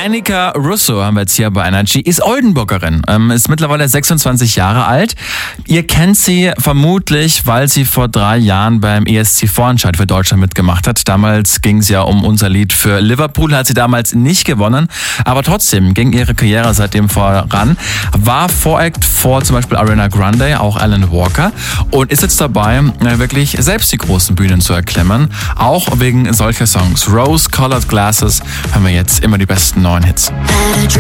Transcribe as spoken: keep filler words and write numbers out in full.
Annika Russo haben wir jetzt hier bei Energy, ist Oldenburgerin, ähm, ist mittlerweile sechsundzwanzig Jahre alt. Ihr kennt sie vermutlich, weil sie vor drei Jahren beim E S C Vorentscheid für Deutschland mitgemacht hat. Damals ging es ja um unser Lied für Liverpool, hat sie damals nicht gewonnen, aber trotzdem ging ihre Karriere seitdem voran. War Voract vor zum Beispiel Ariana Grande, auch Alan Walker, und ist jetzt dabei, wirklich selbst die großen Bühnen zu erklimmen, auch wegen solcher Songs. Rose Colored Glasses haben wir jetzt immer die besten neuen Hits.